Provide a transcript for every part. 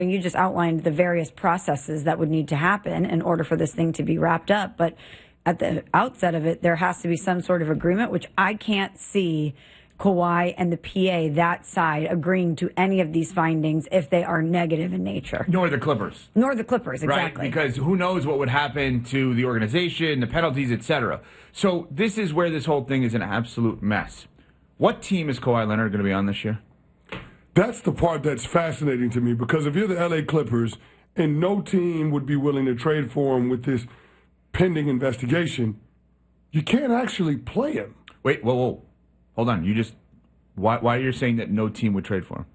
You just outlined the various processes that would need to happen in order for this thing to be wrapped up. But at the outset of it, there has to be some sort of agreement, which I can't see Kawhi and the PA, that side, agreeing to any of these findings if they are negative in nature. Nor the Clippers. Nor the Clippers, exactly. Right? Because who knows what would happen to the organization, the penalties, etc. So this is where this whole thing is an absolute mess. What team is Kawhi Leonard going to be on this year? That's the part that's fascinating to me, because if you're the LA Clippers and no team would be willing to trade for him with this pending investigation, you can't actually play him. Wait, whoa. Hold on. Why are you saying that no team would trade for him?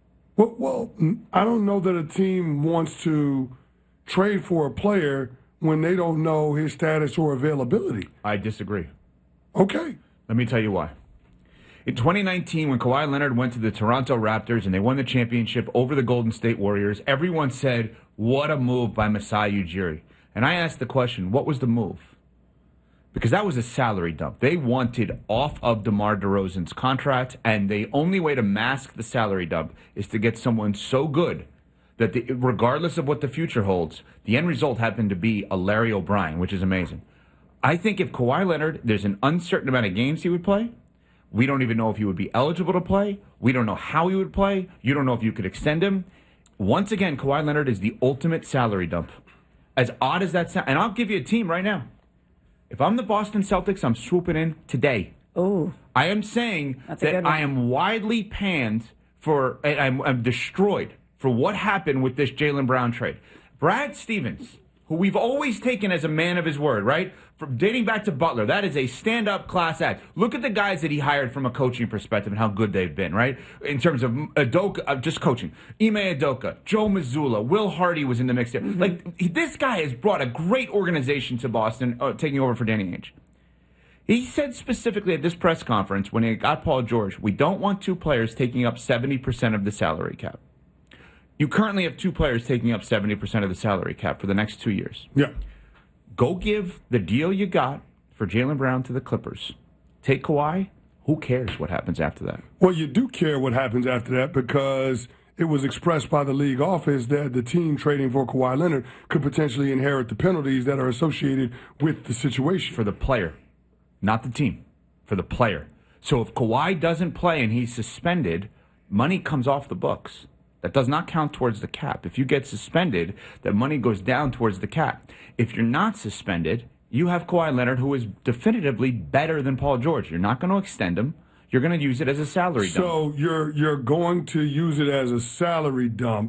Well, I don't know that a team wants to trade for a player when they don't know his status or availability. I disagree. Okay. Let me tell you why. In 2019, when Kawhi Leonard went to the Toronto Raptors and they won the championship over the Golden State Warriors, everyone said, what a move by Masai Ujiri. And I asked the question, what was the move? Because that was a salary dump. They wanted off of DeMar DeRozan's contract, and the only way to mask the salary dump is to get someone so good that regardless of what the future holds, the end result happened to be a Larry O'Brien, which is amazing. I think if Kawhi Leonard, there's an uncertain amount of games he would play. We don't even know if he would be eligible to play. We don't know how he would play. You don't know if you could extend him. Once again, Kawhi Leonard is the ultimate salary dump. As odd as that sounds, and I'll give you a team right now. If I'm the Boston Celtics, I'm swooping in today. Oh, I am saying that I am widely panned for, I'm destroyed for what happened with this Jaylen Brown trade. Brad Stevens, who we've always taken as a man of his word, right? From dating back to Butler, that is a stand-up class act. Look at the guys that he hired from a coaching perspective and how good they've been, right? In terms of Udoka, just coaching. Ime Udoka, Joe Mazzulla, Will Hardy was in the mix there. Mm-hmm. Like, this guy has brought a great organization to Boston, taking over for Danny Ainge. He said specifically at this press conference when he got Paul George, we don't want two players taking up 70% of the salary cap. You currently have two players taking up 70% of the salary cap for the next 2 years. Yeah. Go give the deal you got for Jaylen Brown to the Clippers. Take Kawhi. Who cares what happens after that? Well, you do care what happens after that, because it was expressed by the league office that the team trading for Kawhi Leonard could potentially inherit the penalties that are associated with the situation. For the player, not the team. For the player. So if Kawhi doesn't play and he's suspended, money comes off the books. That does not count towards the cap. If you get suspended, that money goes down towards the cap. If you're not suspended, you have Kawhi Leonard, who is definitively better than Paul George. You're not going to extend him. You're going to use it as a salary dump. So you're going to use it as a salary dump,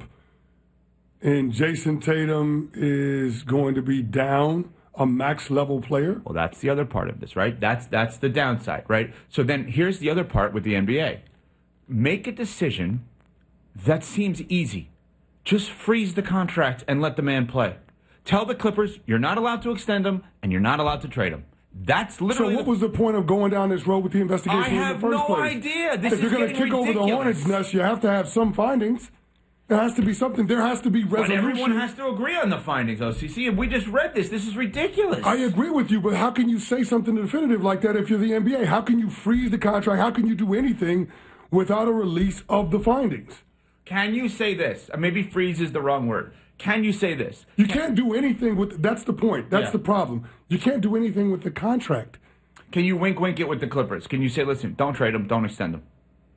and Jason Tatum is going to be down a max level player? Well, that's the other part of this, right? That's the downside, right? So then here's the other part with the NBA. Make a decision that seems easy. Just freeze the contract and let the man play. Tell the Clippers you're not allowed to extend him and you're not allowed to trade him. That's literally. So what was the point of going down this road with the investigation in the first place? I have no idea. This if you're going to kick over the hornet's nest, you have to have some findings. There has to be something. There has to be resolution. But everyone has to agree on the findings, OCC. And we just read this. This is ridiculous. I agree with you, but how can you say something definitive like that if you're the NBA? How can you freeze the contract? How can you do anything without a release of the findings? Can you say this? Maybe freeze is the wrong word. Can you say this? You can't do anything with. That's the point. That's the problem. You can't do anything with the contract. Can you wink it with the Clippers? Can you say, listen, don't trade them, don't extend them?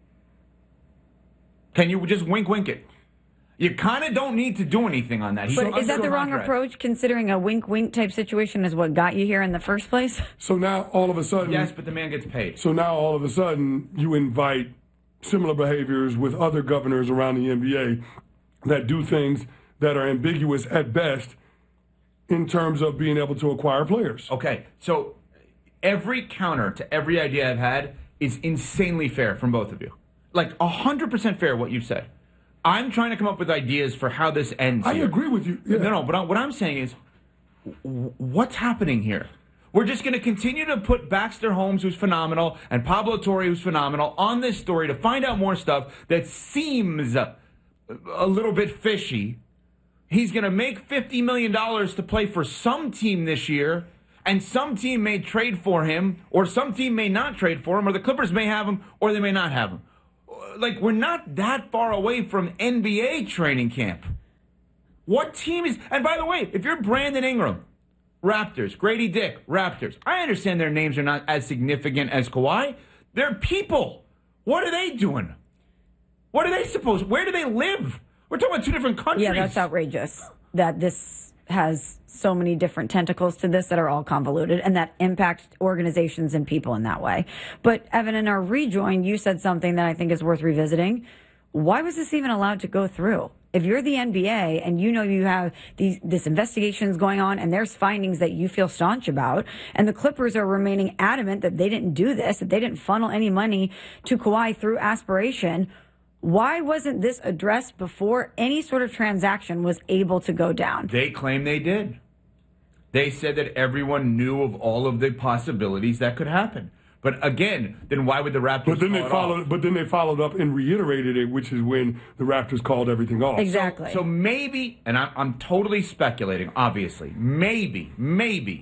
Can you just wink it? You kind of don't need to do anything on that. But is that the wrong approach, considering a wink type situation is what got you here in the first place? So now all of a sudden. Yes, but the man gets paid. So now all of a sudden you invite similar behaviors with other governors around the NBA that do things that are ambiguous at best in terms of being able to acquire players. Okay, so every counter to every idea I've had is insanely fair from both of you. Like 100% fair what you've said. I'm trying to come up with ideas for how this ends. I agree with you. Yeah. No, but what I'm saying is, what's happening here? We're just going to continue to put Baxter Holmes, who's phenomenal, and Pablo Torre, who's phenomenal, on this story to find out more stuff that seems a little bit fishy. He's going to make $50 million to play for some team this year, and some team may trade for him, or some team may not trade for him, or the Clippers may have him, or they may not have him. Like, we're not that far away from NBA training camp. What team is? And by the way, if you're Brandon Ingram, Raptors, Grady Dick, Raptors, I understand their names are not as significant as Kawhi. They're people. What are they doing? What are they supposed? Where do they live? We're talking about two different countries. Yeah, that's outrageous that this has so many different tentacles to this that are all convoluted and that impact organizations and people in that way. But Evan, in our rejoin, you said something that I think is worth revisiting. Why was this even allowed to go through? If you're the NBA and you know you have this investigations going on and there's findings that you feel staunch about, and the Clippers are remaining adamant that they didn't do this, that they didn't funnel any money to Kawhi through aspiration, why wasn't this addressed before any sort of transaction was able to go down? They claim they did. They said that everyone knew of all of the possibilities that could happen. But again, then why would the Raptors? But then they followed up and reiterated it, which is when the Raptors called everything off. Exactly. So maybe, and I'm totally speculating, obviously, maybe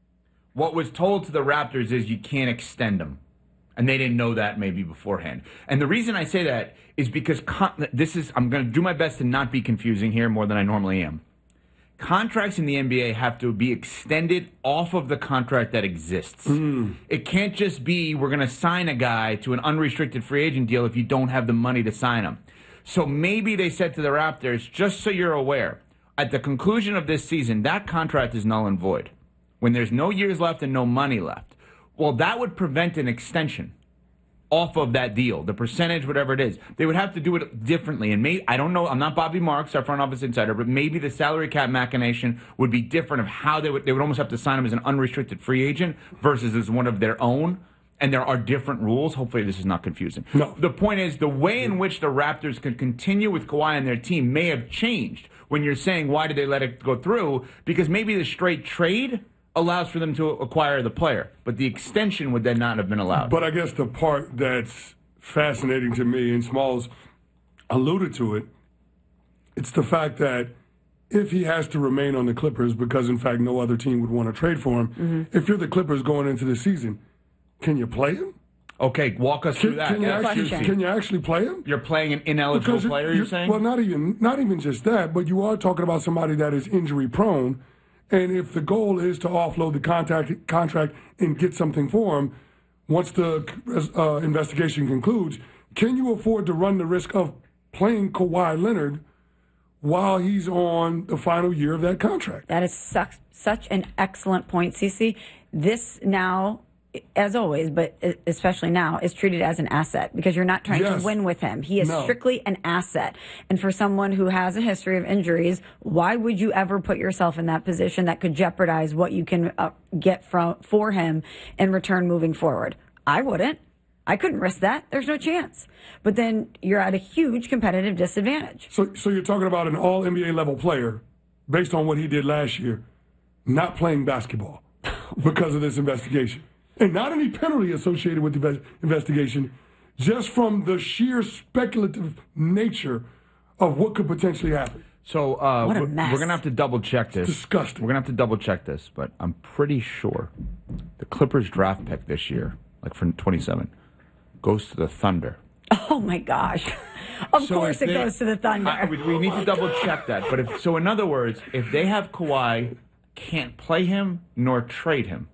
what was told to the Raptors is you can't extend them. And they didn't know that maybe beforehand. And the reason I say that is because I'm going to do my best to not be confusing here more than I normally am. Contracts in the NBA have to be extended off of the contract that exists. It can't just be we're going to sign a guy to an unrestricted free agent deal if you don't have the money to sign him. So maybe they said to the Raptors, just so you're aware, at the conclusion of this season, that contract is null and void. When there's no years left and no money left. Well, that would prevent an extension off of that deal, the percentage, whatever it is. They would have to do it differently. And I don't know, I'm not Bobby Marks, our front office insider, but maybe the salary cap machination would be different of how they would almost have to sign him as an unrestricted free agent versus as one of their own. And there are different rules. Hopefully this is not confusing. No. The point is, the way in which the Raptors could continue with Kawhi and their team may have changed when you're saying, why did they let it go through? Because maybe the straight trade allows for them to acquire the player, but the extension would then not have been allowed. But I guess the part that's fascinating to me, and Smalls alluded to it, it's the fact that if he has to remain on the Clippers because, in fact, no other team would want to trade for him, if you're the Clippers going into the season, can you play him? Okay, walk us through that. Can you actually play him? You're playing an ineligible player, you're saying? Well, not even just that, but you are talking about somebody that is injury prone. And if the goal is to offload the contract and get something for him, once the investigation concludes, can you afford to run the risk of playing Kawhi Leonard while he's on the final year of that contract? That is such an excellent point, Cece. This now, as always, but especially now, is treated as an asset because you're not trying to win with him. He is strictly an asset. And for someone who has a history of injuries, why would you ever put yourself in that position that could jeopardize what you can get for him in return moving forward? I wouldn't. I couldn't risk that. There's no chance. But then you're at a huge competitive disadvantage. So you're talking about an all-NBA level player, based on what he did last year, not playing basketball because of this investigation. And not any penalty associated with the investigation, just from the sheer speculative nature of what could potentially happen. So what a mess. We're going to have to double-check this. It's disgusting. We're going to have to double-check this, but I'm pretty sure the Clippers draft pick this year, like for 27, goes to the Thunder. Oh, my gosh. Of course it goes to the Thunder. We need to double-check that. But in other words, if they have Kawhi, can't play him nor trade him,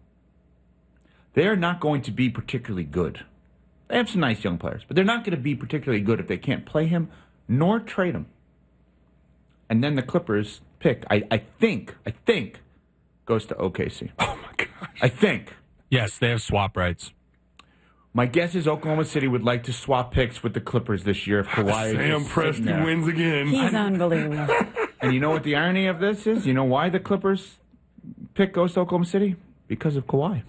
they are not going to be particularly good. They have some nice young players, but they're not going to be particularly good if they can't play him nor trade him. And then the Clippers pick, I think, goes to OKC. Oh, my gosh. I think. Yes, they have swap rights. My guess is Oklahoma City would like to swap picks with the Clippers this year if Kawhi Sam Presti wins again. He's unbelievable. And you know what the irony of this is? You know why the Clippers pick goes to Oklahoma City? Because of Kawhi.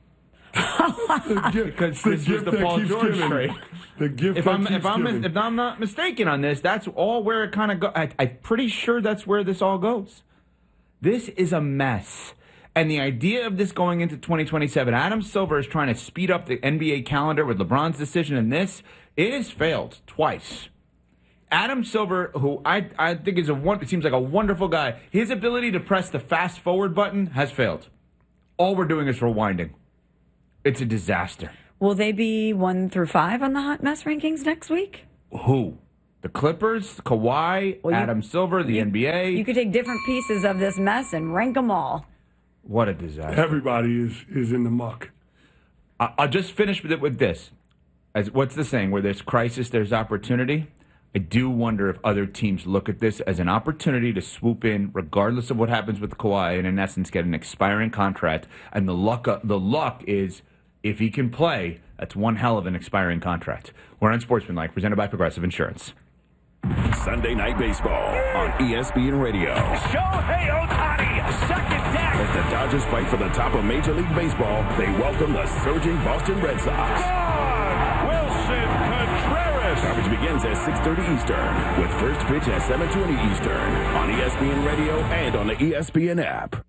Because this was the Paul George trade. The gift if I'm not mistaken on this, that's all where it kind of goes. I'm pretty sure that's where this all goes. This is a mess. And the idea of this going into 2027, Adam Silver is trying to speed up the NBA calendar with LeBron's decision in this. It has failed twice. Adam Silver, who I think is it seems like a wonderful guy, his ability to press the fast forward button has failed. All we're doing is rewinding. It's a disaster. Will they be 1 through 5 on the Hot Mess rankings next week? Who? The Clippers, Kawhi, Adam Silver, the NBA. You could take different pieces of this mess and rank them all. What a disaster. Everybody is in the muck. I'll just finish with this. What's the saying? Where there's crisis, there's opportunity. I do wonder if other teams look at this as an opportunity to swoop in, regardless of what happens with Kawhi, and in essence get an expiring contract. And the luck is, if he can play, that's one hell of an expiring contract. We're on Sportsmanlike, presented by Progressive Insurance. Sunday Night Baseball on ESPN Radio. Shohei Ohtani, second deck. As the Dodgers fight for the top of Major League Baseball, they welcome the surging Boston Red Sox. Wilson Contreras. Coverage begins at 6:30 Eastern, with first pitch at 7:20 Eastern on ESPN Radio and on the ESPN app.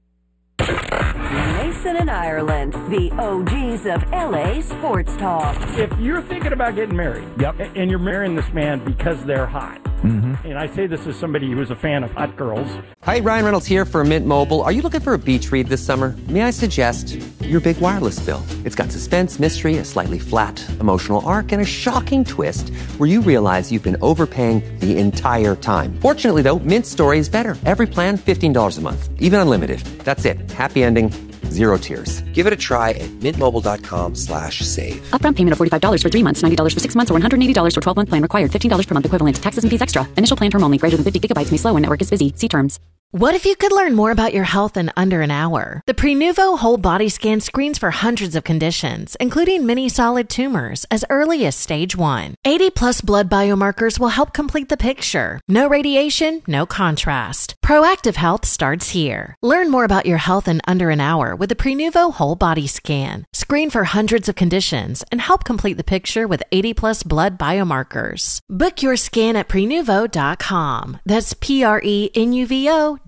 Mason and Ireland, the OGs of LA sports talk. If you're thinking about getting married, and you're marrying this man because they're hot, and I say this as somebody who's a fan of hot girls. Hi, Ryan Reynolds here for Mint Mobile. Are you looking for a beach read this summer? May I suggest your big wireless bill? It's got suspense, mystery, a slightly flat, emotional arc, and a shocking twist where you realize you've been overpaying the entire time. Fortunately, though, Mint's story is better. Every plan, $15 a month, even unlimited. That's it. Happy ending. Zero tears. Give it a try at mintmobile.com/save. Upfront payment of $45 for 3 months, $90 for 6 months, or $180 for 12-month plan required. $15 per month equivalent. Taxes and fees extra. Initial plan term only. Greater than 50 gigabytes may slow when network is busy. See terms. What if you could learn more about your health in under an hour? The Prenuvo Whole Body Scan screens for hundreds of conditions, including many solid tumors, as early as stage 1. 80-plus blood biomarkers will help complete the picture. No radiation, no contrast. Proactive health starts here. Learn more about your health in under an hour with the Prenuvo Whole Body Scan. Screen for hundreds of conditions and help complete the picture with 80-plus blood biomarkers. Book your scan at Prenuvo.com. That's Prenuvo.com.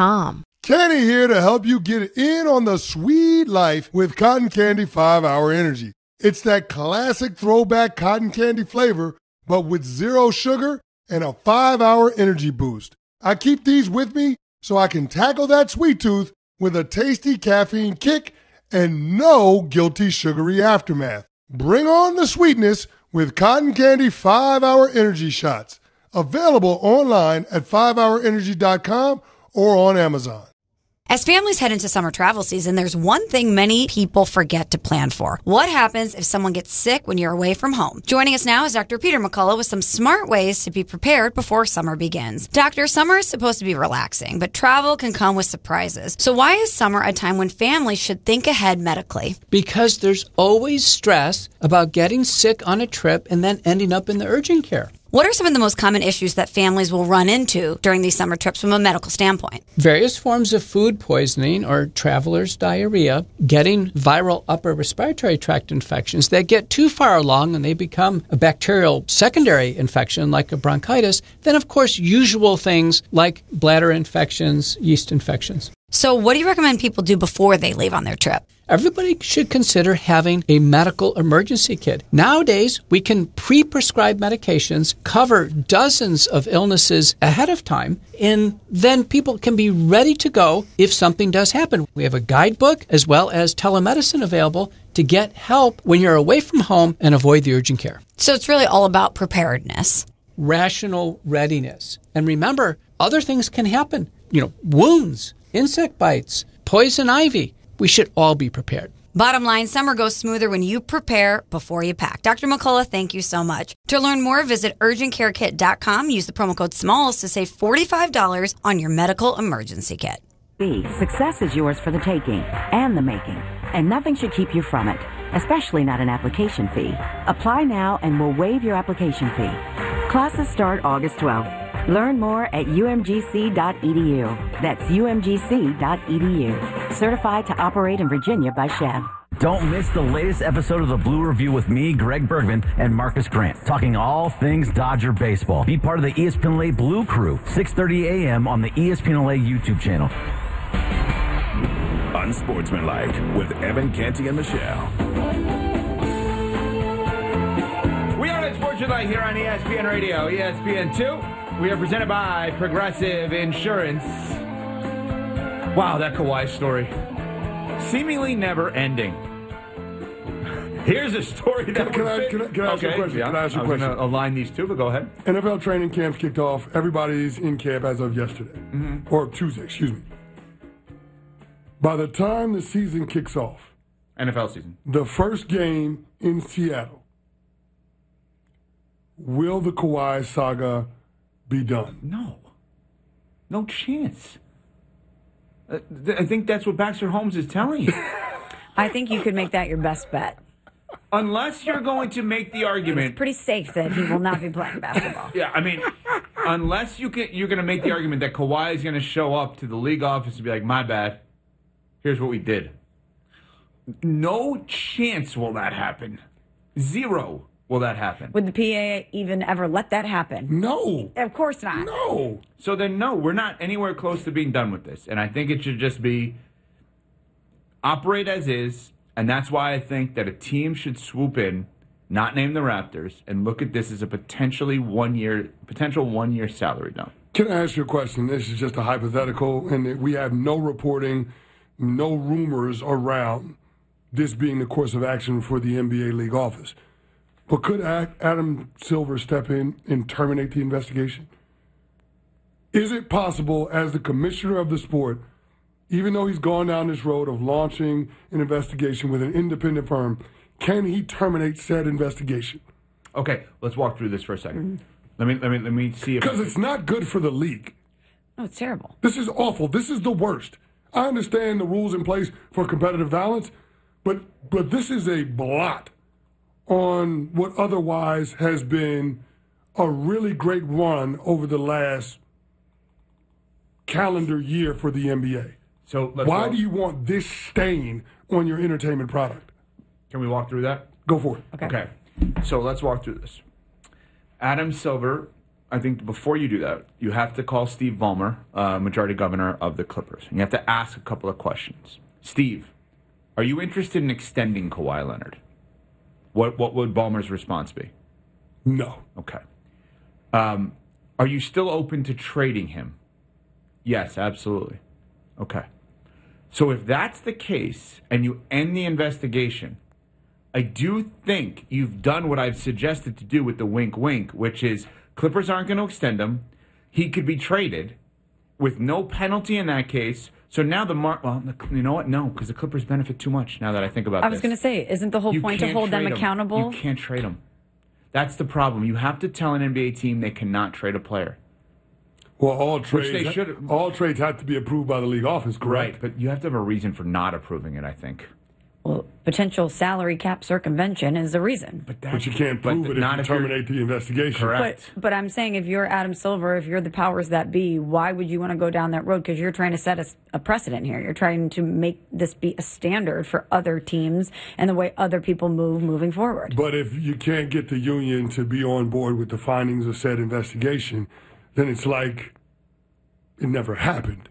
Kenny here to help you get in on the sweet life with Cotton Candy 5-Hour Energy. It's that classic throwback cotton candy flavor, but with zero sugar and a 5-hour energy boost. I keep these with me so I can tackle that sweet tooth with a tasty caffeine kick and no guilty sugary aftermath. Bring on the sweetness with Cotton Candy 5-Hour Energy Shots. Available online at 5hourenergy.com or on Amazon. As families head into summer travel season, there's one thing many people forget to plan for. What happens if someone gets sick when you're away from home? Joining us now is Dr. Peter McCullough with some smart ways to be prepared before summer begins. Doctor, summer is supposed to be relaxing, but travel can come with surprises. So why is summer a time when families should think ahead medically? Because there's always stress about getting sick on a trip and then ending up in the urgent care. What are some of the most common issues that families will run into during these summer trips from a medical standpoint? Various forms of food poisoning or traveler's diarrhea, getting viral upper respiratory tract infections that get too far along and they become a bacterial secondary infection like a bronchitis. Then, of course, usual things like bladder infections, yeast infections. So what do you recommend people do before they leave on their trip? Everybody should consider having a medical emergency kit. Nowadays, we can pre-prescribe medications, cover dozens of illnesses ahead of time, and then people can be ready to go if something does happen. We have a guidebook as well as telemedicine available to get help when you're away from home and avoid the urgent care. So it's really all about preparedness. Rational readiness. And remember, other things can happen. Wounds, insect bites, poison ivy. We should all be prepared. Bottom line, summer goes smoother when you prepare before you pack. Dr. McCullough, thank you so much. To learn more, visit urgentcarekit.com. Use the promo code SMALLS to save $45 on your medical emergency kit. Success is yours for the taking and the making, and nothing should keep you from it, especially not an application fee. Apply now and we'll waive your application fee. Classes start August 12th. Learn more at umgc.edu. That's umgc.edu. Certified to operate in Virginia by Chev. Don't miss the latest episode of the Blue Review with me, Greg Bergman, and Marcus Grant, talking all things Dodger baseball. Be part of the ESPN LA Blue Crew, 6:30 a.m. on the ESPN LA YouTube channel. Unsportsmanlike with Evan Canty and Michelle. We are at Sportsmanlike here on ESPN Radio, ESPN2. We are presented by Progressive Insurance. Wow, that Kawhi story. Seemingly never ending. Here's a story that Can I ask you a question? Yeah. Can I ask you a I was question? going to align these two, but go ahead. NFL training camps kicked off. Everybody's in camp as of yesterday. Or Tuesday, excuse me. By the time the season kicks off, NFL season, the first game in Seattle, will the Kawhi saga be done? No chance. I think that's what Baxter Holmes is telling you. I think you could make that your best bet. Unless you're going to make the argument. It's pretty safe that he will not be playing basketball. Yeah, I mean, unless you're going to make the argument that Kawhi is going to show up to the league office and be like, my bad, here's what we did. No chance will that happen. Zero will that happen. Would the PA even ever let that happen? No. Of course not. No. So then, no, we're not anywhere close to being done with this. And I think it should just be operate as is. And that's why I think that a team should swoop in, not name the Raptors, and look at this as a potential one-year salary dump. Can I ask you a question? This is just a hypothetical, and we have no reporting, no rumors around this being the course of action for the NBA league office. But could Adam Silver step in and terminate the investigation? Is it possible, as the commissioner of the sport, even though he's gone down this road of launching an investigation with an independent firm, can he terminate said investigation? Okay, let's walk through this for a second. Let me see if because it's not good for the league. No, it's terrible. This is awful. This is the worst. I understand the rules in place for competitive balance, but this is a blot on what otherwise has been a really great run over the last calendar year for the NBA. So why do you want this stain on your entertainment product? Can we walk through that? Go for it. Okay. So let's walk through this. Adam Silver, I think before you do that, you have to call Steve Ballmer, majority governor of the Clippers. And you have to ask a couple of questions. Steve, are you interested in extending Kawhi Leonard? What would Ballmer's response be? No. Okay. Are you still open to trading him? Yes, absolutely. Okay. So if that's the case and you end the investigation, I do think you've done what I've suggested to do with the wink-wink, which is Clippers aren't going to extend him. He could be traded with no penalty in that case. So now you know what? No, because the Clippers benefit too much now that I think about this. I was going to say, isn't the whole point to hold them accountable? You can't trade them. That's the problem. You have to tell an NBA team they cannot trade a player. Well, all trades have to be approved by the league office, correct? Right, but you have to have a reason for not approving it, I think. Well, potential salary cap circumvention is the reason. But you can't prove it if you terminate the investigation. Correct. But I'm saying if you're Adam Silver, if you're the powers that be, why would you want to go down that road? Because you're trying to set a precedent here. You're trying to make this be a standard for other teams and the way other people moving forward. But if you can't get the union to be on board with the findings of said investigation, then it's like it never happened.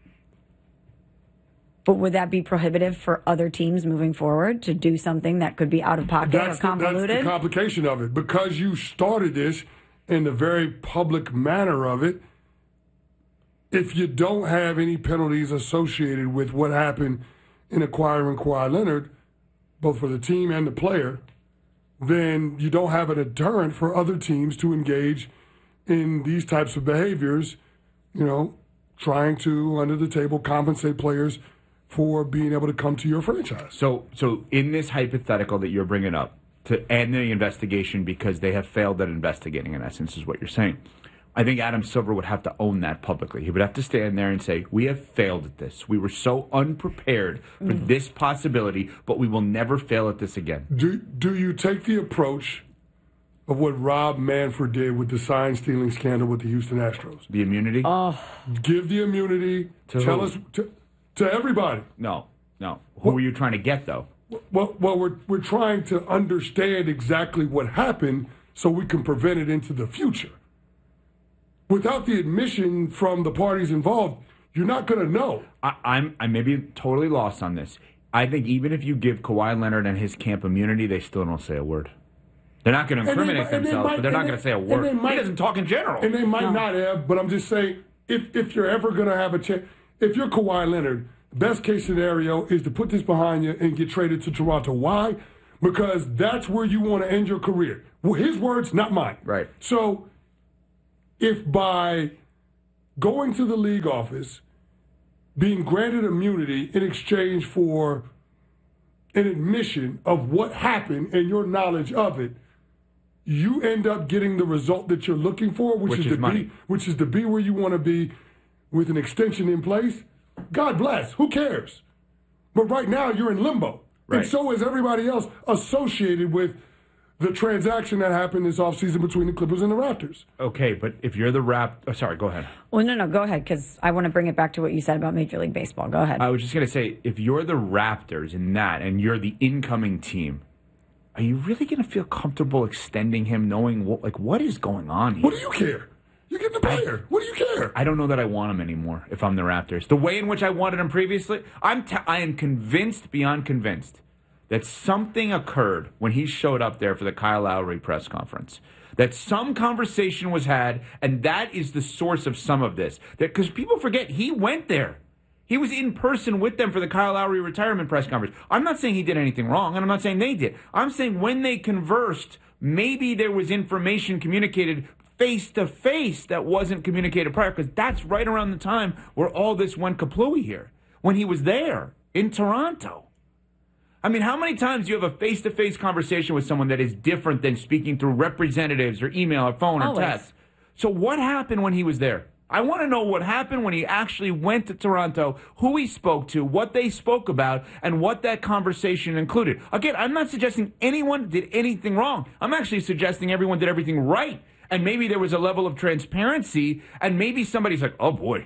But would that be prohibitive for other teams moving forward to do something that could be out of pocket or convoluted? That's the complication of it. Because you started this in the very public manner of it, if you don't have any penalties associated with what happened in acquiring Kawhi Leonard, both for the team and the player, then you don't have a deterrent for other teams to engage in these types of behaviors, trying to, under the table, compensate players for being able to come to your franchise. So in this hypothetical that you're bringing up, to end the investigation because they have failed at investigating, in essence, is what you're saying. I think Adam Silver would have to own that publicly. He would have to stand there and say, we have failed at this. We were so unprepared for this possibility, but we will never fail at this again. Do you take the approach of what Rob Manfred did with the sign-stealing scandal with the Houston Astros? The immunity? Give the immunity. Tell us to everybody. No. Who were you trying to get, though? Well, we're trying to understand exactly what happened so we can prevent it into the future. Without the admission from the parties involved, you're not going to know. I may be totally lost on this. I think even if you give Kawhi Leonard and his camp immunity, they still don't say a word. They're not going to incriminate themselves, but they're not going to say a word. He doesn't talk in general. And they might not have, but I'm just saying, if you're ever going to have a chance, if you're Kawhi Leonard, the best case scenario is to put this behind you and get traded to Toronto. Why? because that's where you want to end your career. Well, his words, not mine. Right. So if by going to the league office, being granted immunity in exchange for an admission of what happened and your knowledge of it, you end up getting the result that you're looking for, which is to be where you want to be with an extension in place, God bless. Who cares? But right now you're in limbo. Right. And so is everybody else associated with the transaction that happened this offseason between the Clippers and the Raptors. Okay, but if you're the sorry, go ahead. Well, no, go ahead, because I want to bring it back to what you said about Major League Baseball. Go ahead. I was just going to say, if you're the Raptors in that and you're the incoming team, are you really going to feel comfortable extending him knowing what is going on here? What do you care? You're getting the player. What do you care? I don't know that I want him anymore if I'm the Raptors. The way in which I wanted him previously, I am convinced beyond convinced that something occurred when he showed up there for the Kyle Lowry press conference. That some conversation was had, and that is the source of some of this. Because people forget, he went there. He was in person with them for the Kyle Lowry retirement press conference. I'm not saying he did anything wrong, and I'm not saying they did. I'm saying when they conversed, maybe there was information communicated face-to-face that wasn't communicated prior, because that's right around the time where all this went kaplooey here, when he was there in Toronto. I mean, how many times do you have a face-to-face conversation with someone that is different than speaking through representatives or email or phone or text? So what happened when he was there? I want to know what happened when he actually went to Toronto, who he spoke to, what they spoke about, and what that conversation included. Again, I'm not suggesting anyone did anything wrong. I'm actually suggesting everyone did everything right. And maybe there was a level of transparency, and maybe somebody's like, oh, boy,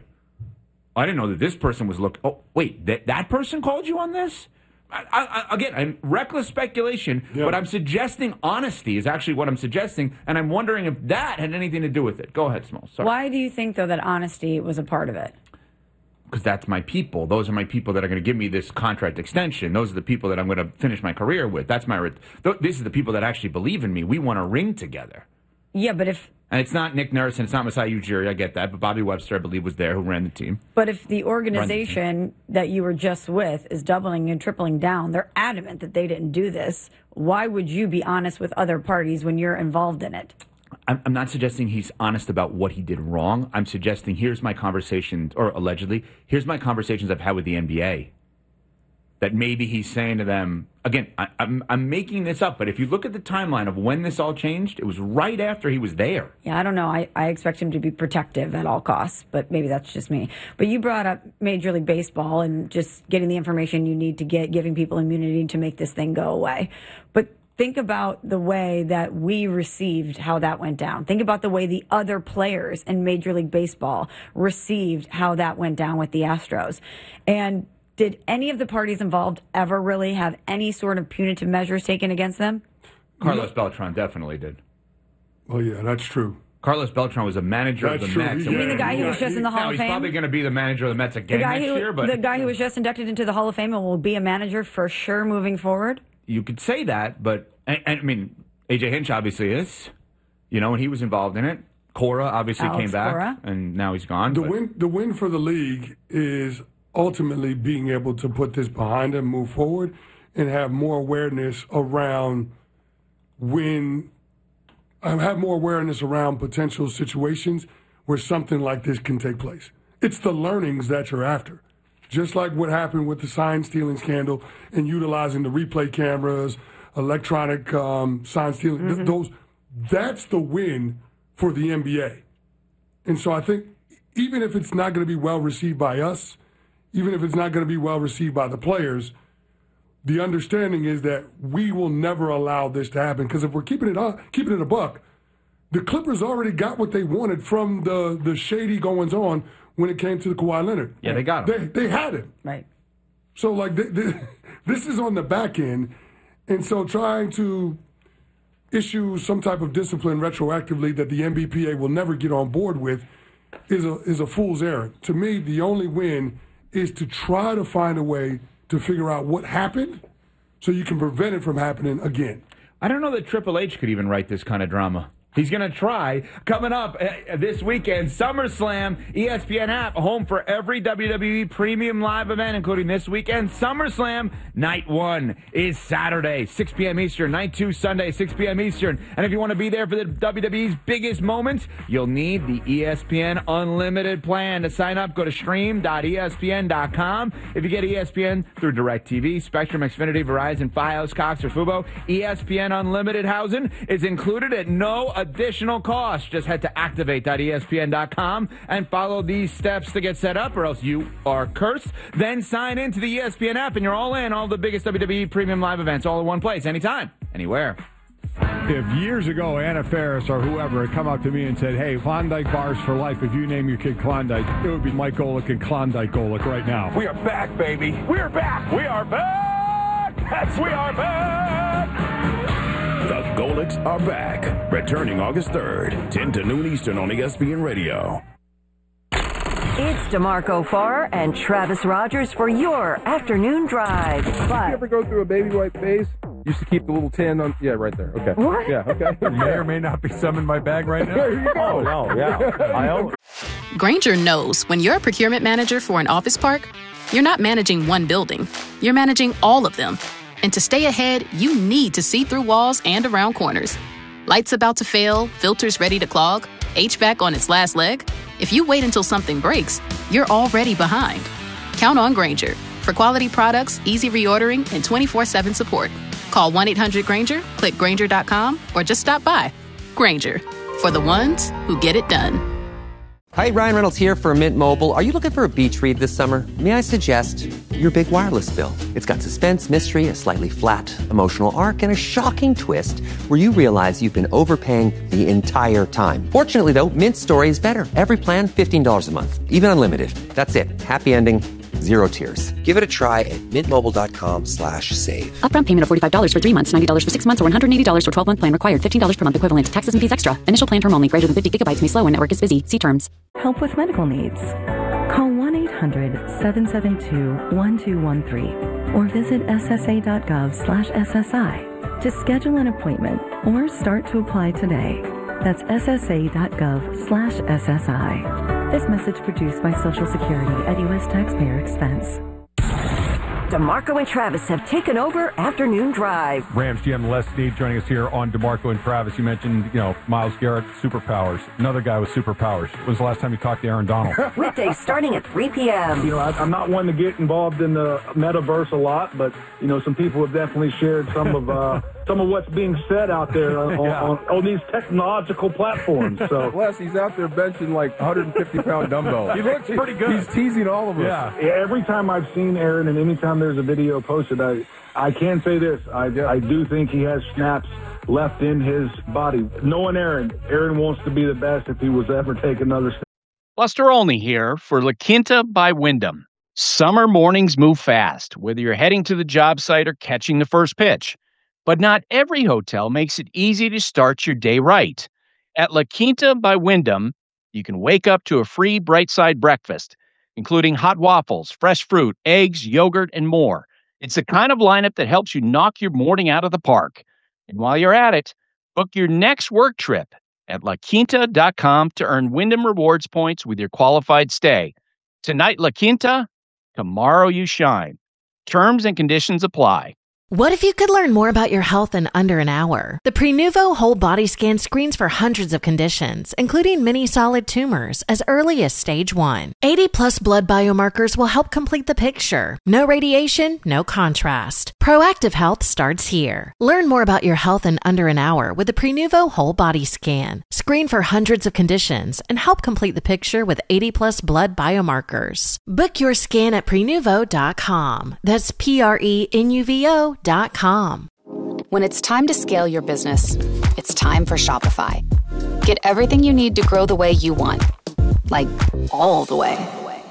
I didn't know that this person was looking. Oh, wait, that person called you on this? Again, I'm reckless speculation, but I'm suggesting honesty is actually what I'm suggesting, and I'm wondering if that had anything to do with it. Go ahead, Smalls. Sorry. Why do you think, though, that honesty was a part of it? Because that's my people. Those are my people that are going to give me this contract extension. Those are the people that I'm going to finish my career with. This is the people that actually believe in me. We want to ring together. Yeah, but if... And it's not Nick Nurse and it's not Masai Ujiri, I get that, but Bobby Webster, I believe, was there, who ran the team. But if the organization that you were just with is doubling and tripling down, they're adamant that they didn't do this, why would you be honest with other parties when you're involved in it? I'm not suggesting he's honest about what he did wrong. I'm suggesting here's my conversations, or allegedly, here's my conversations I've had with the NBA. That maybe he's saying to them, again, I'm making this up, but if you look at the timeline of when this all changed, it was right after he was there. Yeah, I don't know. I expect him to be protective at all costs, but maybe that's just me. But you brought up Major League Baseball and just getting the information you need to get, giving people immunity to make this thing go away. But think about the way that we received how that went down. Think about the way the other players in Major League Baseball received how that went down with the Astros. And did any of the parties involved ever really have any sort of punitive measures taken against them? Carlos Beltran definitely did. Oh, yeah, that's true. Carlos Beltran was a manager of the Mets. You mean the guy who was just in the Hall of Fame? He's probably going to be the manager of the Mets again next year. But the guy who was just inducted into the Hall of Fame and will be a manager for sure moving forward? You could say that, but, I mean, A.J. Hinch obviously is, and he was involved in it. Cora obviously came back, and now he's gone. The win for the league is ultimately being able to put this behind them, move forward, and have more awareness around potential situations where something like this can take place. It's the learnings that you're after. Just like what happened with the sign stealing scandal and utilizing the replay cameras, electronic sign stealing, that's the win for the NBA. And so I think even if it's not going to be well received by us, even if it's not going to be well received by the players, the understanding is that we will never allow this to happen. Because if we're keeping it a buck, the Clippers already got what they wanted from the shady goings on when it came to the Kawhi Leonard. Yeah, they got him. They had him. Right. So, like, this is on the back end. And so trying to issue some type of discipline retroactively that the NBPA will never get on board with is a fool's errand. To me, the only win is to try to find a way to figure out what happened so you can prevent it from happening again. I don't know that Triple H could even write this kind of drama. He's going to try. Coming up this weekend, SummerSlam, ESPN app, home for every WWE premium live event, including this weekend. SummerSlam, night 1 is Saturday, 6 p.m. Eastern. Night 2, Sunday, 6 p.m. Eastern. And if you want to be there for the WWE's biggest moments, you'll need the ESPN Unlimited plan. To sign up, go to stream.espn.com. If you get ESPN through DirecTV, Spectrum, Xfinity, Verizon, Fios, Cox, or Fubo, ESPN Unlimited housing is included at no additional cost. Just head to activate.espn.com and follow these steps to get set up, or else you are cursed. Then sign into the ESPN app and you're all in. All the biggest WWE premium live events all in one place, anytime, anywhere. If years ago Anna Faris or whoever had come up to me and said, hey, Klondike bars for life, if you name your kid Klondike, it would be Mike Golick and Klondike Golick right now. We are back, baby. We're back. We are back. Yes, we are back. The Golicks are back. Returning August 3rd, 10 to noon Eastern on ESPN Radio. It's DeMarco Farr and Travis Rogers for your afternoon drive. You ever go through a baby wipe phase? Used to keep the little tin on. Yeah, right there. Okay. What? Yeah, okay. You may or may not be some in my bag right now. There you go. Oh, no, yeah. I own it. Grainger knows when you're a procurement manager for an office park, you're not managing one building. You're managing all of them. And to stay ahead, you need to see through walls and around corners. Lights about to fail, filters ready to clog, HVAC on its last leg. If you wait until something breaks, you're already behind. Count on Grainger for quality products, easy reordering, and 24/7 support. Call 1-800-GRAINGER, click Grainger.com, or just stop by. Grainger, for the ones who get it done. Hi, Ryan Reynolds here for Mint Mobile. Are you looking for a beach read this summer? May I suggest your big wireless bill? It's got suspense, mystery, a slightly flat, emotional arc, and a shocking twist where you realize you've been overpaying the entire time. Fortunately, though, Mint story is better. Every plan, $15 a month. Even unlimited. That's it. Happy ending. Zero tears. Give it a try at mintmobile.com/save. Upfront payment of $45 for 3 months, $90 for 6 months, or $180 for 12-month plan required. $15 per month equivalent. Taxes and fees extra. Initial plan term only. Greater than 50 gigabytes may slow when network is busy. See terms. Help with medical needs. Call 1-800-772-1213 or visit ssa.gov/SSI to schedule an appointment or start to apply today. That's ssa.gov/SSI. This message produced by Social Security at U.S. taxpayer expense. DeMarco and Travis have taken over Afternoon Drive. Rams GM Les Snead joining us here on DeMarco and Travis. You mentioned, Myles Garrett, superpowers. Another guy with superpowers. When was the last time you talked to Aaron Donald? Weekdays starting at 3 p.m. I'm not one to get involved in the metaverse a lot, but, some people have definitely shared some of what's being said out there on these technological platforms. So Les, he's out there benching like 150-pound dumbbells. He looks pretty good. He's teasing all of us. Yeah. Every time I've seen Aaron and anytime there's a video posted, I can say this. I do think he has snaps left in his body. Knowing Aaron wants to be the best if he was to ever take another step. Buster Olney here for La Quinta by Wyndham. Summer mornings move fast, whether you're heading to the job site or catching the first pitch. But not every hotel makes it easy to start your day right. At La Quinta by Wyndham, you can wake up to a free Bright Side breakfast, including hot waffles, fresh fruit, eggs, yogurt, and more. It's the kind of lineup that helps you knock your morning out of the park. And while you're at it, book your next work trip at LaQuinta.com to earn Wyndham Rewards points with your qualified stay. Tonight, La Quinta, tomorrow you shine. Terms and conditions apply. What if you could learn more about your health in under an hour? The Prenuvo whole body scan screens for hundreds of conditions, including many solid tumors, as early as stage 1. 80-plus blood biomarkers will help complete the picture. No radiation, no contrast. Proactive health starts here. Learn more about your health in under an hour with the Prenuvo whole body scan. Screen for hundreds of conditions and help complete the picture with 80-plus blood biomarkers. Book your scan at Prenuvo.com. That's Prenuvo.com. When it's time to scale your business, it's time for Shopify. Get everything you need to grow the way you want. Like, all the way.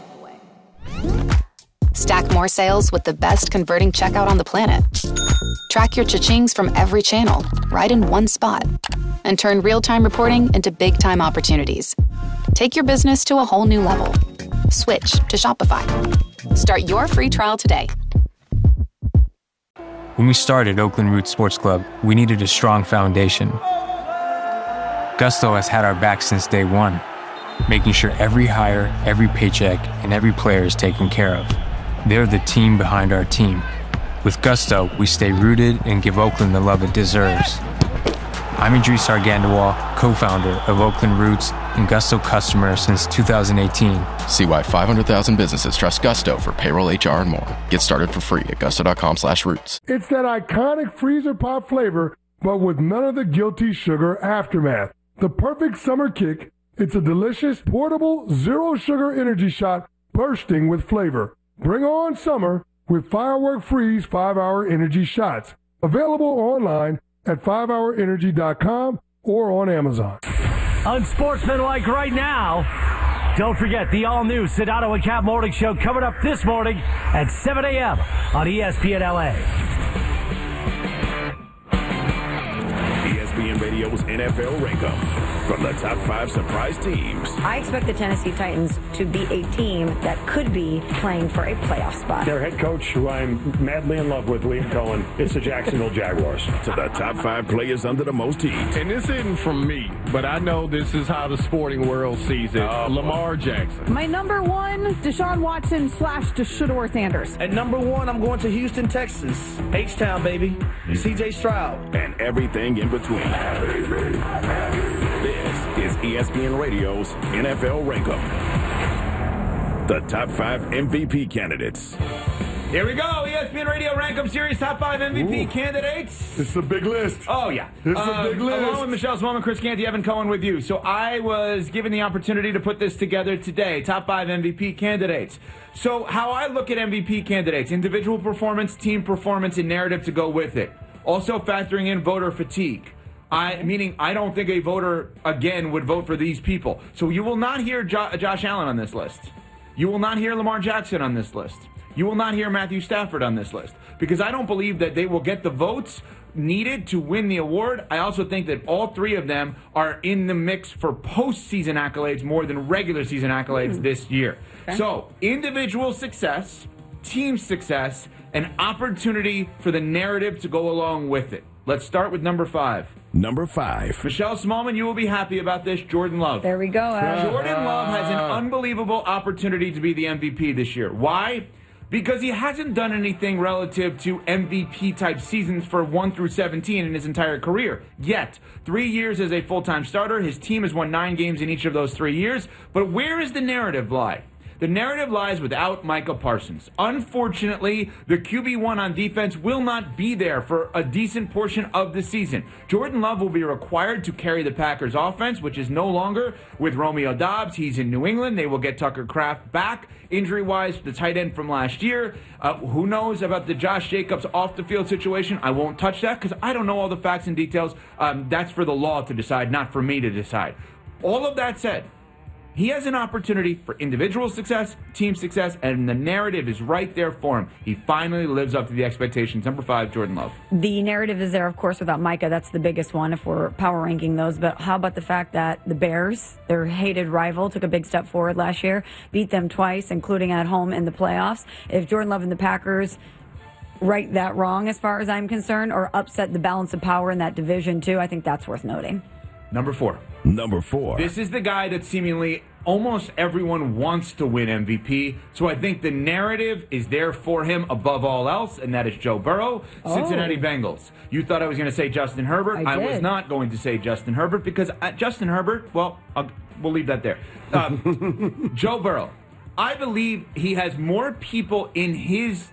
Stack more sales with the best converting checkout on the planet. Track your cha-chings from every channel, right in one spot. And turn real-time reporting into big-time opportunities. Take your business to a whole new level. Switch to Shopify. Start your free trial today. When we started Oakland Roots Sports Club, we needed a strong foundation. Gusto has had our back since day one, making sure every hire, every paycheck, and every player is taken care of. They're the team behind our team. With Gusto, we stay rooted and give Oakland the love it deserves. I'm Idris Argandawal, co-founder of Oakland Roots and Gusto customer since 2018. See why 500,000 businesses trust Gusto for payroll, HR, and more. Get started for free at gusto.com/roots. It's that iconic freezer pop flavor, but with none of the guilty sugar aftermath. The perfect summer kick. It's a delicious, portable, zero-sugar energy shot bursting with flavor. Bring on summer with Firework Freeze 5-Hour Energy Shots. Available online at 5hourenergy.com or on Amazon. Unsportsmanlike right now. Don't forget the all-new Sedano and Cap Morning Show coming up this morning at 7 a.m. on ESPN LA. ESPN Radio's NFL Rankup. From the top 5 surprise teams. I expect the Tennessee Titans to be a team that could be playing for a playoff spot. Their head coach, who I'm madly in love with, Liam Cohen, is the Jacksonville Jaguars. To the top 5 players under the most heat. And this isn't from me, but I know this is how the sporting world sees it. Lamar Jackson. My number 1, Deshaun Watson / Shedeur Sanders. At number 1, I'm going to Houston, Texas. H-Town, baby. C.J. Stroud. And everything in between. This is ESPN Radio's NFL Rankup. The top 5 MVP candidates. Here we go, ESPN Radio Rankup Series top 5 MVP candidates. It's a big list. Oh, yeah. It's a big list. Along with Michelle Swellman, Chris Canty, Evan Cohen with you. So I was given the opportunity to put this together today, top 5 MVP candidates. So how I look at MVP candidates, individual performance, team performance, and narrative to go with it. Also factoring in voter fatigue. Meaning I don't think a voter, again, would vote for these people. So you will not hear Josh Allen on this list. You will not hear Lamar Jackson on this list. You will not hear Matthew Stafford on this list. Because I don't believe that they will get the votes needed to win the award. I also think that all 3 of them are in the mix for postseason accolades more than regular season accolades this year. Okay. So individual success, team success, and opportunity for the narrative to go along with it. Let's start with number 5. Number 5. Michelle Smallman, you will be happy about this. Jordan Love. There we go. Jordan Love has an unbelievable opportunity to be the MVP this year. Why? Because he hasn't done anything relative to MVP-type seasons for 1 through 17 in his entire career. Yet, 3 years as a full-time starter, his team has won 9 games in each of those 3 years. But where is the narrative lie? The narrative lies without Micah Parsons. Unfortunately, the QB1 on defense will not be there for a decent portion of the season. Jordan Love will be required to carry the Packers offense, which is no longer with Romeo Doubs. He's in New England. They will get Tucker Kraft back. Injury-wise, the tight end from last year. Who knows about the Josh Jacobs off-the-field situation? I won't touch that because I don't know all the facts and details. That's for the law to decide, not for me to decide. All of that said, he has an opportunity for individual success, team success, and the narrative is right there for him. He finally lives up to the expectations. Number 5, Jordan Love. The narrative is there, of course, without Micah. That's the biggest one if we're power ranking those. But how about the fact that the Bears, their hated rival, took a big step forward last year, beat them twice, including at home in the playoffs. If Jordan Love and the Packers right that wrong, as far as I'm concerned, or upset the balance of power in that division, too, I think that's worth noting. Number 4. Number 4. This is the guy that seemingly almost everyone wants to win MVP. So I think the narrative is there for him above all else, and that is Joe Burrow, Cincinnati Bengals. You thought I was going to say Justin Herbert. I was not going to say Justin Herbert because Justin Herbert, well, we'll leave that there. Joe Burrow. I believe he has more people in his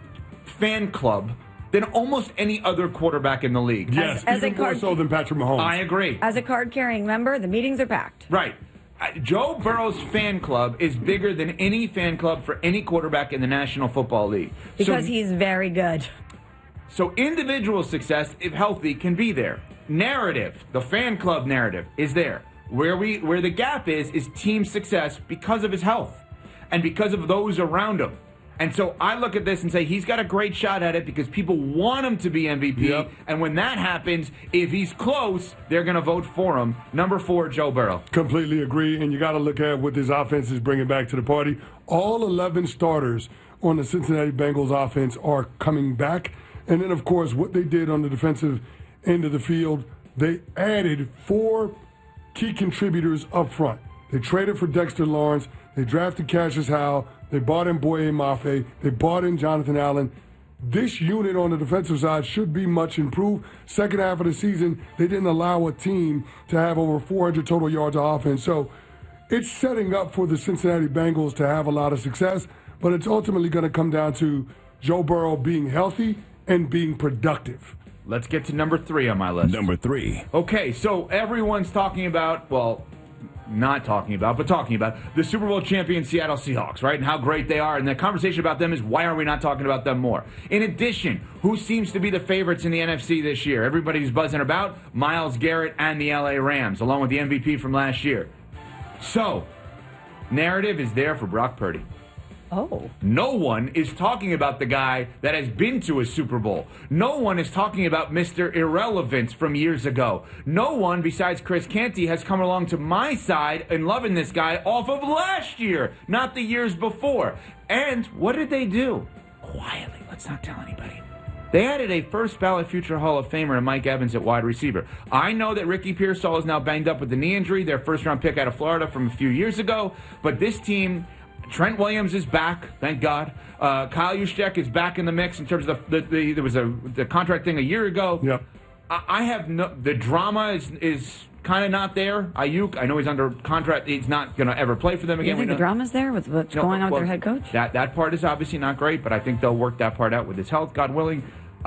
fan club than almost any other quarterback in the league. Yes, even more so than Patrick Mahomes. I agree. As a card-carrying member, the meetings are packed. Right. Joe Burrow's fan club is bigger than any fan club for any quarterback in the National Football League. Because he's very good. So individual success, if healthy, can be there. Narrative, the fan club narrative, is there. Where the gap is team success because of his health and because of those around him. And so I look at this and say he's got a great shot at it because people want him to be MVP. Yep. And when that happens, if he's close, they're going to vote for him. Number 4, Joe Burrow. Completely agree. And you got to look at what this offense is bringing back to the party. All 11 starters on the Cincinnati Bengals offense are coming back. And then, of course, what they did on the defensive end of the field, they added 4 key contributors up front. They traded for Dexter Lawrence. They drafted Cassius Howell. They bought in Boye Mafe. They bought in Jonathan Allen. This unit on the defensive side should be much improved. Second half of the season, they didn't allow a team to have over 400 total yards of offense. So it's setting up for the Cincinnati Bengals to have a lot of success, but it's ultimately going to come down to Joe Burrow being healthy and being productive. Let's get to number 3 on my list. Number 3. Okay, so everyone's talking about, well, not talking about, but talking about the Super Bowl champion Seattle Seahawks, right? And how great they are. And the conversation about them is, why are we not talking about them more? In addition, who seems to be the favorites in the NFC this year? Everybody's buzzing about Myles Garrett and the LA Rams, along with the MVP from last year. So, narrative is there for Brock Purdy. Oh. No one is talking about the guy that has been to a Super Bowl. No one is talking about Mr. Irrelevance from years ago. No one besides Chris Canty has come along to my side and loving this guy off of last year, not the years before. And what did they do? Quietly, let's not tell anybody. They added a first ballot future Hall of Famer and Mike Evans at wide receiver. I know that Ricky Pearsall is now banged up with the knee injury, their first round pick out of Florida from a few years ago. But this team, Trent Williams is back, thank God. Kyle Juszczyk is back in the mix in terms of there was the contract thing a year ago. Yep. I have the drama is kind of not there. Ayuk, I know he's under contract. He's not going to ever play for them again. You think the drama's there with what's going on with their head coach? That part is obviously not great, but I think they'll work that part out with his health, God willing.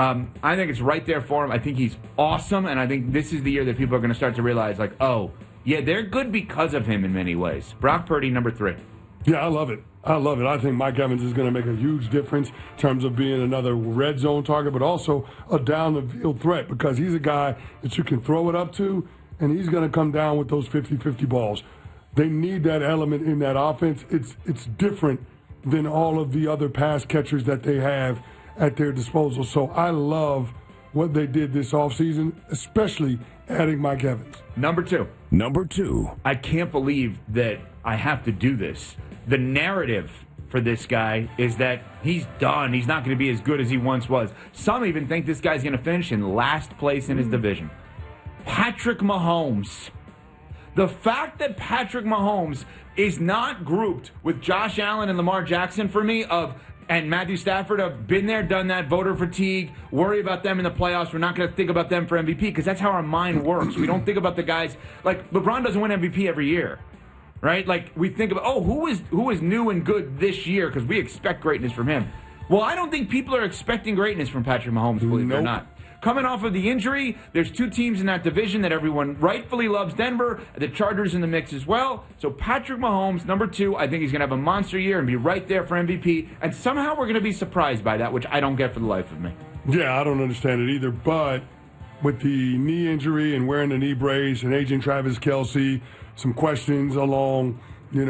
I think it's right there for him. I think he's awesome, and I think this is the year that people are going to start to realize, like, oh, yeah, they're good because of him in many ways. Brock Purdy, number 3. Yeah, I love it. I think Mike Evans is going to make a huge difference in terms of being another red zone target, but also a down-the-field threat, because he's a guy that you can throw it up to, and he's going to come down with those 50-50 balls. They need that element in that offense. It's different than all of the other pass catchers that they have at their disposal. So I love what they did this offseason, especially adding Mike Evans. Number 2. Number 2. I can't believe that I have to do this. The narrative for this guy is that he's done. He's not going to be as good as he once was. Some even think this guy's going to finish in last place in his division. Patrick Mahomes. The fact that Patrick Mahomes is not grouped with Josh Allen and Lamar Jackson for me and Matthew Stafford have been there, done that, voter fatigue, worry about them in the playoffs. We're not going to think about them for MVP because that's how our mind works. We don't think about the guys. Like, LeBron doesn't win MVP every year, right? Like, we think about, who is new and good this year because we expect greatness from him. Well, I don't think people are expecting greatness from Patrick Mahomes, believe it or not. Coming off of the injury, there's 2 teams in that division that everyone rightfully loves. Denver, the Chargers in the mix as well. So Patrick Mahomes, number 2, I think he's going to have a monster year and be right there for MVP. And somehow we're going to be surprised by that, which I don't get for the life of me. Yeah, I don't understand it either. But with the knee injury and wearing the knee brace and aging Travis Kelce, some questions along, in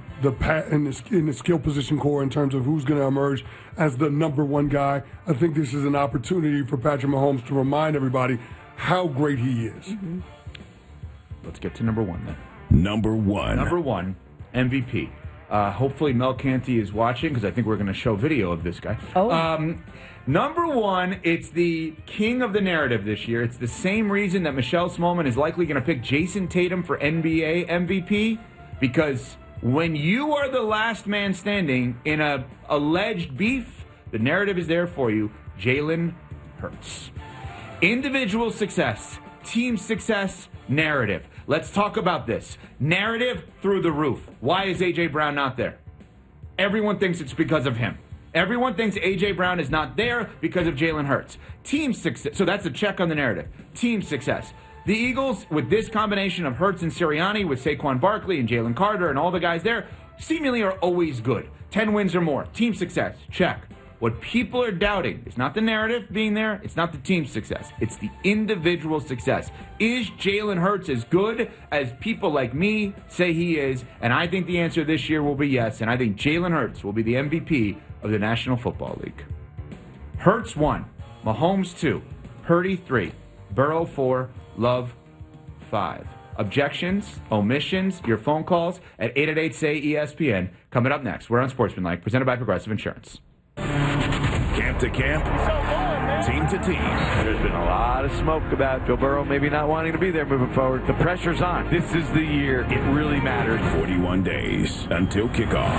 the skill position core in terms of who's going to emerge as the number 1 guy. I think this is an opportunity for Patrick Mahomes to remind everybody how great he is. Mm-hmm. Let's get to number 1 then. Number 1. Number 1, MVP. Hopefully Mel Canty is watching because I think we're going to show video of this guy. Oh. Number 1, it's the king of the narrative this year. It's the same reason that Michelle Smallman is likely going to pick Jason Tatum for NBA MVP, because when you are the last man standing in a alleged beef, the narrative is there for you. Jalen Hurts. Individual success, team success, narrative. Let's talk about this. Narrative through the roof. Why is A.J. Brown not there? Everyone thinks it's because of him. Everyone thinks A.J. Brown is not there because of Jalen Hurts. Team success. So that's a check on the narrative. Team success. The Eagles, with this combination of Hurts and Sirianni, with Saquon Barkley and Jalen Carter and all the guys there, seemingly are always good. 10 wins or more. Team success. Check. What people are doubting is not the narrative being there. It's not the team success. It's the individual success. Is Jalen Hurts as good as people like me say he is? And I think the answer this year will be yes. And I think Jalen Hurts will be the MVP of the National Football League. Hurts 1, Mahomes 2, Purdy 3, Burrow 4, Love 5. Objections, omissions, your phone calls at 888-SAY-ESPN. Coming up next, we're on Sportsmanlike, presented by Progressive Insurance. Camp to camp, team to team. There's been a lot of smoke about Joe Burrow maybe not wanting to be there moving forward. The pressure's on. This is the year it really matters. 41 days until kickoff.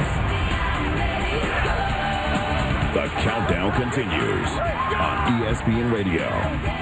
The countdown continues on ESPN Radio.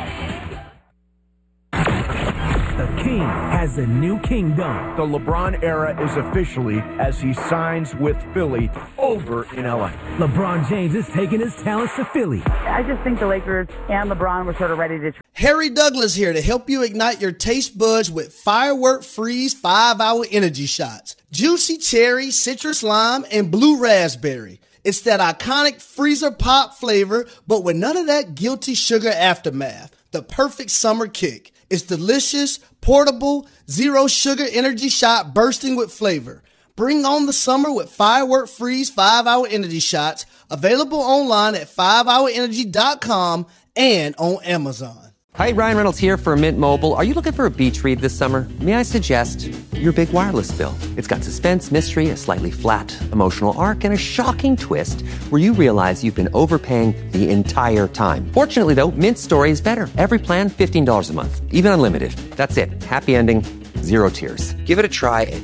The King has a new kingdom. The LeBron era is officially as he signs with Philly over in LA. LeBron James is taking his talents to Philly. I just think the Lakers and LeBron were sort of ready to... Harry Douglas here to help you ignite your taste buds with Firework Freeze 5-Hour Energy Shots. Juicy cherry, citrus lime, and blue raspberry. It's that iconic freezer pop flavor, but with none of that guilty sugar aftermath. The perfect summer kick. It's delicious, portable, zero sugar energy shot bursting with flavor. Bring on the summer with Firework Freeze 5-Hour Energy Shots, available online at 5hourenergy.com and on Amazon. Hi, Ryan Reynolds here for Mint Mobile. Are you looking for a beach read this summer? May I suggest your big wireless bill? It's got suspense, mystery, a slightly flat, emotional arc, and a shocking twist where you realize you've been overpaying the entire time. Fortunately, though, Mint Story is better. Every plan, $15 a month. Even unlimited. That's it. Happy ending. Zero tears. Give it a try at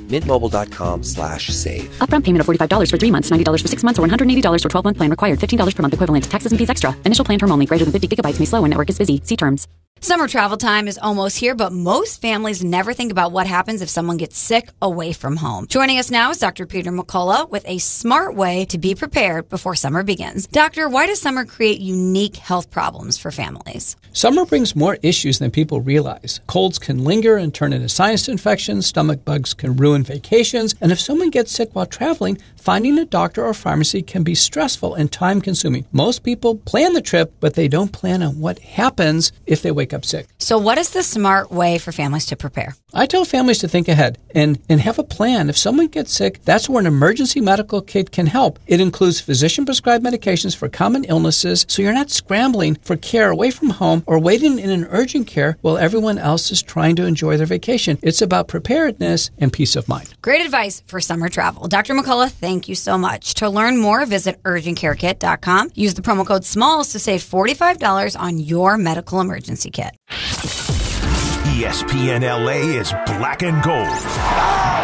mintmobile.com/save. Upfront payment of $45 for 3 months, $90 for 6 months, or $180 for 12-month plan required. $15 per month equivalent. Taxes and fees extra. Initial plan term only. Greater than 50 gigabytes may slow when network is busy. See terms. Summer travel time is almost here, but most families never think about what happens if someone gets sick away from home. Joining us now is Dr. Peter McCullough with a smart way to be prepared before summer begins. Doctor, why does summer create unique health problems for families? Summer brings more issues than people realize. Colds can linger and turn into sinus infections, stomach bugs can ruin vacations, and if someone gets sick while traveling, finding a doctor or pharmacy can be stressful and time-consuming. Most people plan the trip, but they don't plan on what happens if they wake up sick. So what is the smart way for families to prepare? I tell families to think ahead and have a plan. If someone gets sick, that's where an emergency medical kit can help. It includes physician-prescribed medications for common illnesses, so you're not scrambling for care away from home or waiting in an urgent care while everyone else is trying to enjoy their vacation. It's about preparedness and peace of mind. Great advice for summer travel. Dr. McCullough, thank you so much. To learn more, visit urgentcarekit.com. Use the promo code SMALLS to save $45 on your medical emergency kit. ESPN LA is black and gold.